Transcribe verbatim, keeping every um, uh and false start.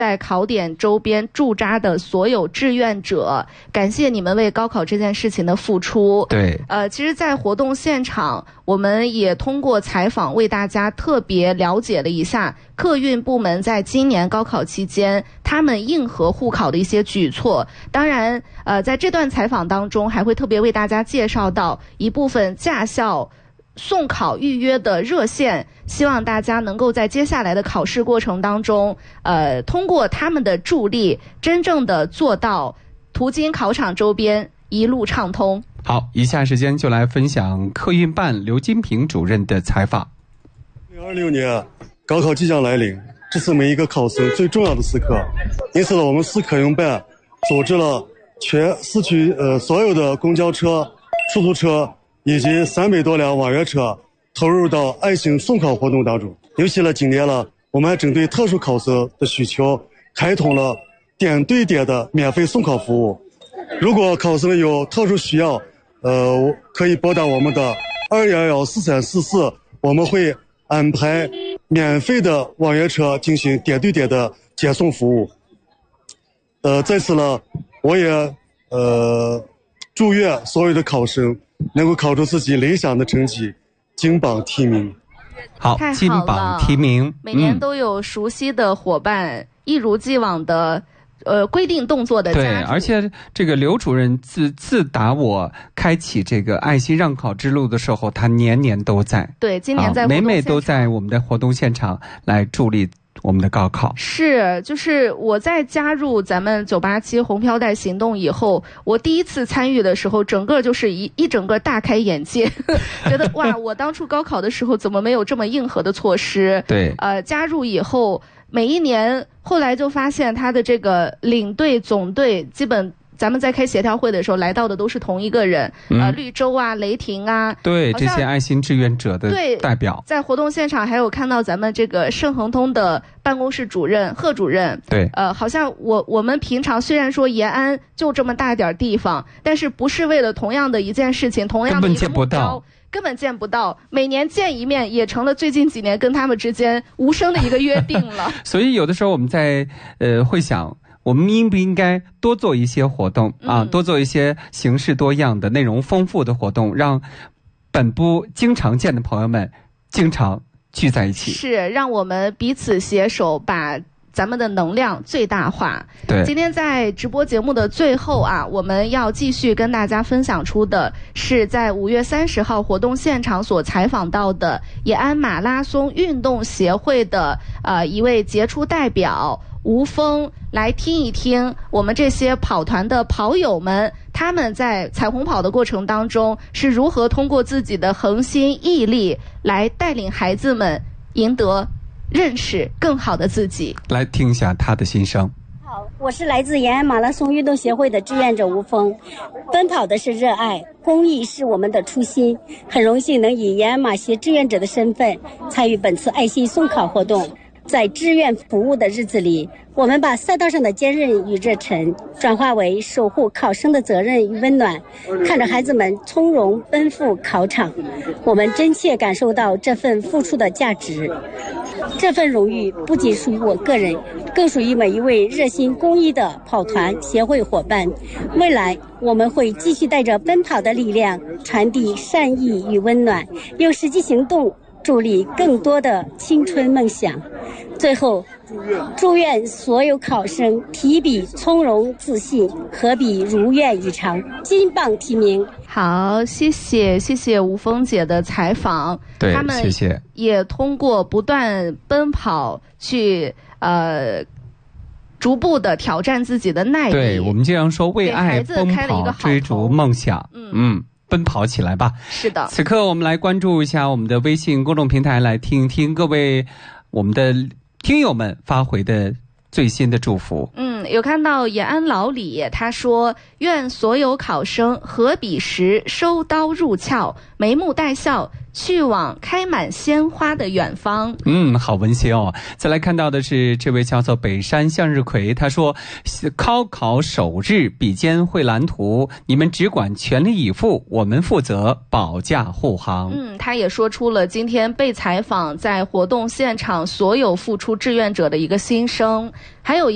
在考点周边驻扎的所有志愿者，感谢你们为高考这件事情的付出。 对， 呃，其实在活动现场，我们也通过采访为大家特别了解了一下客运部门在今年高考期间他们应核护考的一些举措。当然，呃，在这段采访当中还会特别为大家介绍到一部分驾校送考预约的热线，希望大家能够在接下来的考试过程当中，呃，通过他们的助力，真正的做到途经考场周边一路畅通。 好，以下时间就来分享客运办刘金平主任的采访。 二零二六年高考即将来临，这是每一个考生最重要的时刻，因此呢，我们市客运办组织了全市区呃所有的公交车、出租车以及三百多辆网约车投入到爱心送考活动当中。尤其呢，今年了，我们还针对特殊考生的需求，开通了点对点的免费送考服务。如果考生有特殊需要，呃，可以拨打我们的二一一四三四四，我们会安排免费的网约车进行点对点的接送服务。呃，在此呢，我也呃祝愿所有的考生能够考出自己理想的成绩，金榜题名。 好，金榜题名， 每年都有熟悉的伙伴，嗯、一如既往的。呃，规定动作的家对，而且这个刘主任自自打我开启这个爱心让考之路的时候，他年年都在。 对，今年在活动现场、啊、每每都在我们的活动现场来助力我们的高考。 是，就是我在加入咱们九八七红飘带行动以后，我第一次参与的时候，整个就是一一整个大开眼界，觉得哇，我当初高考的时候怎么没有这么硬核的措施？对，呃，加入以后。每一年后来就发现他的这个领队总队基本咱们在开协调会的时候来到的都是同一个人、嗯、呃，绿洲啊，雷霆啊， 对，这些爱心志愿者的代表。 在活动现场还有看到咱们这个盛恒通的办公室主任贺主任。 对， 呃，好像我我们平常虽然说延安就这么大点地方，但是不是为了同样的一件事情，同样的一个目标根本见不到，每年见一面也成了最近几年跟他们之间无声的一个约定了。 所以有的时候我们在呃会想，我们应不应该多做一些活动啊、嗯，多做一些形式多样的、内容丰富的活动，让本不经常见的朋友们经常聚在一起。 是，让我们彼此携手，把咱们的能量最大化。 对， 今天在直播节目的最后啊，我们要继续跟大家分享出的是在五月三十号活动现场所采访到的延安马拉松运动协会的呃一位杰出代表吴峰，来听一听我们这些跑团的跑友们，他们在彩虹跑的过程当中是如何通过自己的恒心毅力来带领孩子们赢得认识更好的自己。 来听一下他的心声。 好，我是来自延安马拉松运动协会的志愿者吴峰。奔跑的是热爱，公益是我们的初心。很荣幸能以延安马协志愿者的身份参与本次爱心送考活动。在志愿服务的日子里，我们把赛道上的坚韧与热忱转化为守护考生的责任与温暖，看着孩子们从容奔赴考场，我们真切感受到这份付出的价值。这份荣誉不仅属于我个人，更属于每一位热心公益的跑团协会伙伴。未来我们会继续带着奔跑的力量，传递善意与温暖，用实际行动助力更多的青春梦想。最后，祝愿所有考生提笔从容自信，合笔如愿以偿，金榜题名。 好，谢谢谢谢吴峰姐的采访。 对， 他们谢谢。 也通过不断奔跑去呃逐步的挑战自己的耐力。 对，我们经常说为爱奔跑，追逐梦想。嗯嗯。奔跑起来吧！ 是的， 此刻我们来关注一下我们的微信公众平台，来听一听各位我们的听友们发回的最新的祝福。 嗯，有看到延安老李，他说：愿所有考生合笔时收刀入鞘，眉目带笑，去往开满鲜花的远方。 嗯，好温馨哦。再来看到的是这位叫做北山向日葵，他说：高考首日比肩绘蓝图，你们只管全力以赴，我们负责保驾护航。 嗯，他也说出了今天被采访在活动现场所有付出志愿者的一个心声，还有